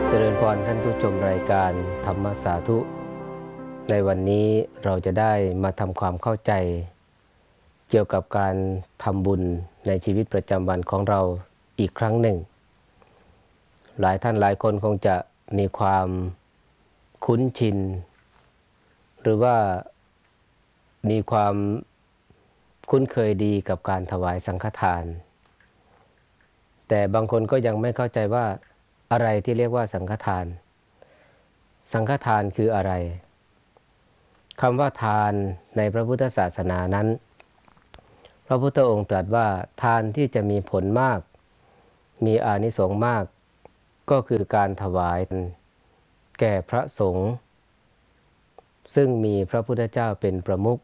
เจริญพรท่านผู้ชมรายการธรรมสาธุในวันนี้เราจะได้มาทำความเข้าใจเกี่ยวกับการทำบุญในชีวิตประจำวันของเราอีกครั้งหนึ่งหลายท่านหลายคนคงจะมีความคุ้นชินหรือว่ามีความคุ้นเคยดีกับการถวายสังฆทานแต่บางคนก็ยังไม่เข้าใจว่าอะไรที่เรียกว่าสังฆทานสังฆทานคืออะไรคำว่าทานในพระพุทธศาสนานั้นพระพุทธองค์ตรัสว่าทานที่จะมีผลมากมีอานิสงส์มากก็คือการถวายแก่พระสงฆ์ซึ่งมีพระพุทธเจ้าเป็นประมุข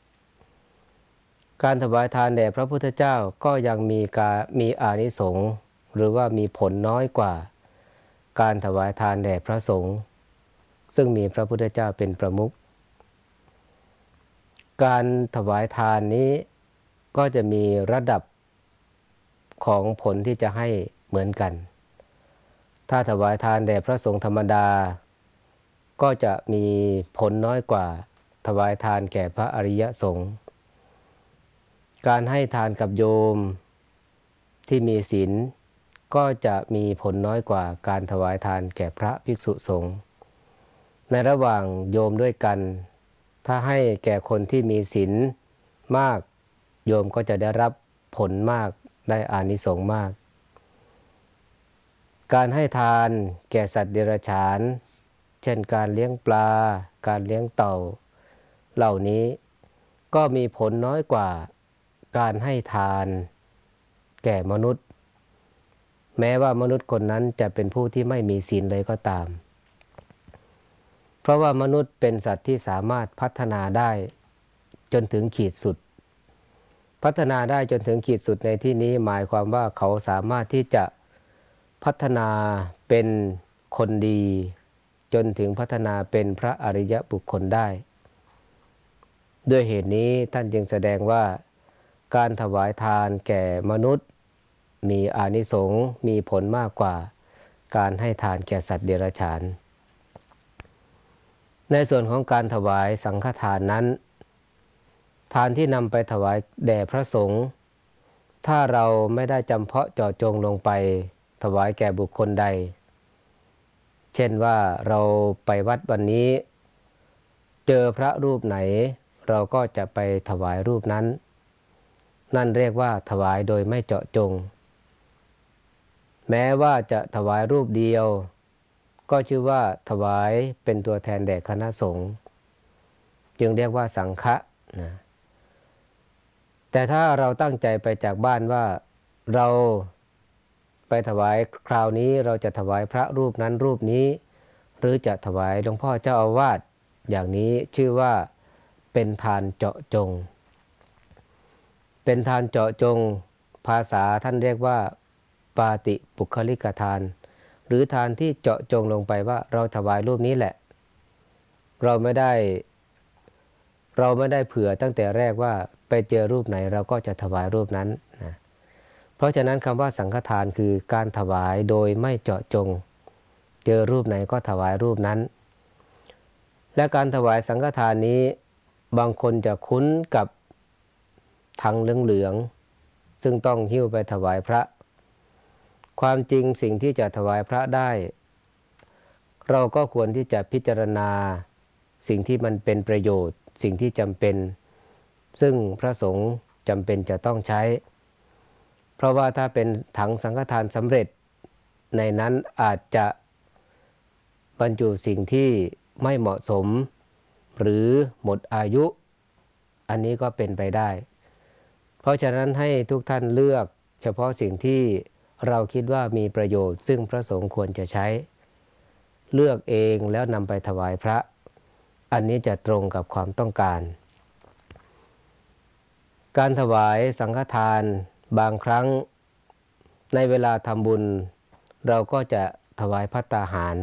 การถวายทานแด่พระพุทธเจ้าก็ยังมีอานิสงส์หรือว่ามีผลน้อยกว่าการถวายทานแด่พระสงฆ์ซึ่งมีพระพุทธเจ้าเป็นประมุขการถวายทานนี้ก็จะมีระดับของผลที่จะให้เหมือนกันถ้าถวายทานแด่พระสงฆ์ธรรมดาก็จะมีผลน้อยกว่าถวายทานแก่พระอริยสงฆ์การให้ทานกับโยมที่มีศีลก็จะมีผลน้อยกว่าการถวายทานแก่พระภิกษุสงฆ์ในระหว่างโยมด้วยกันถ้าให้แก่คนที่มีศีลมากโยมก็จะได้รับผลมากได้อานิสงส์มากการให้ทานแก่สัตว์เดรัจฉานเช่นการเลี้ยงปลาการเลี้ยงเต่าเหล่านี้ก็มีผลน้อยกว่าการให้ทานแก่มนุษย์แม้ว่ามนุษย์คนนั้นจะเป็นผู้ที่ไม่มีศีลเลยก็ตามเพราะว่ามนุษย์เป็นสัตว์ที่สามารถพัฒนาได้จนถึงขีดสุดพัฒนาได้จนถึงขีดสุดในที่นี้หมายความว่าเขาสามารถที่จะพัฒนาเป็นคนดีจนถึงพัฒนาเป็นพระอริยบุคคลได้ด้วยเหตุนี้ท่านจึงแสดงว่าการถวายทานแก่มนุษย์มีอานิสงส์มีผลมากกว่าการให้ทานแก่สัตว์เดรัจฉานในส่วนของการถวายสังฆทานนั้นทานที่นำไปถวายแด่พระสงฆ์ถ้าเราไม่ได้จำเพาะเจาะจงลงไปถวายแก่บุคคลใดเช่นว่าเราไปวัดวันนี้เจอพระรูปไหนเราก็จะไปถวายรูปนั้นนั่นเรียกว่าถวายโดยไม่เจาะจงแม้ว่าจะถวายรูปเดียวก็ชื่อว่าถวายเป็นตัวแทนแด่คณะสงฆ์จึงเรียกว่าสังฆะนะแต่ถ้าเราตั้งใจไปจากบ้านว่าเราไปถวายคราวนี้เราจะถวายพระรูปนั้นรูปนี้หรือจะถวายหลวงพ่อเจ้าอาวาสอย่างนี้ชื่อว่าเป็นทานเจาะจงเป็นทานเจาะจงภาษาท่านเรียกว่าปาติปุคลิกทานหรือทานที่เจาะจงลงไปว่าเราถวายรูปนี้แหละเราไม่ได้เผื่อตั้งแต่แรกว่าไปเจอรูปไหนเราก็จะถวายรูปนั้นนะเพราะฉะนั้นคำว่าสังฆทานคือการถวายโดยไม่เจาะจงเจอรูปไหนก็ถวายรูปนั้นและการถวายสังฆทานนี้บางคนจะคุ้นกับถังเหลืองๆซึ่งต้องหิ้วไปถวายพระความจริงสิ่งที่จะถวายพระได้เราก็ควรที่จะพิจารณาสิ่งที่มันเป็นประโยชน์สิ่งที่จำเป็นซึ่งพระสงฆ์จำเป็นจะต้องใช้เพราะว่าถ้าเป็นถังสังฆทานสำเร็จในนั้นอาจจะบรรจุสิ่งที่ไม่เหมาะสมหรือหมดอายุอันนี้ก็เป็นไปได้เพราะฉะนั้นให้ทุกท่านเลือกเฉพาะสิ่งที่เราคิดว่ามีประโยชน์ซึ่งพระสงฆ์ควรจะใช้เลือกเองแล้วนำไปถวายพระอันนี้จะตรงกับความต้องการการถวายสังฆทานบางครั้งในเวลาทำบุญเราก็จะถวายภัตตาหาร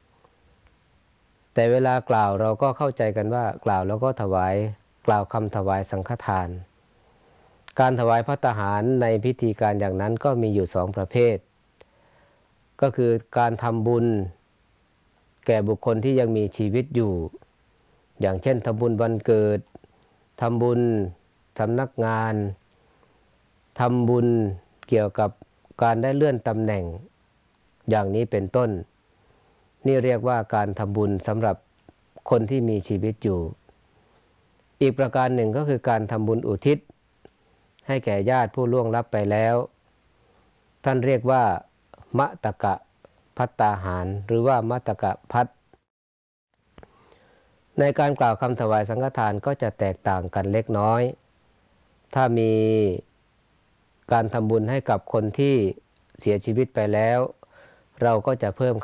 แต่เวลากล่าวเราก็เข้าใจกันว่ากล่าวแล้วก็กล่าวคำถวายสังฆทานการถวายภัตตาหารในพิธีการอย่างนั้นก็มีอยู่2ประเภทก็คือการทำบุญแก่บุคคลที่ยังมีชีวิตอยู่ อย่างเช่นทำบุญวันเกิดทำบุญสำนักงานทำบุญเกี่ยวกับการได้เลื่อนตำแหน่งอย่างนี้เป็นต้นนี่เรียกว่าการทำบุญสำหรับคนที่มีชีวิตอยู่อีกประการหนึ่งก็คือการทำบุญอุทิศให้แก่ญาติผู้ล่วงลับไปแล้วท่านเรียกว่ามะตกะภัตตาหารหรือว่ามะตกะภัตในการกล่าวคำถวายสังฆทานก็จะแตกต่างกันเล็กน้อยถ้ามีการทำบุญให้กับคนที่เสียชีวิตไปแล้วเราก็จะเพิ่ม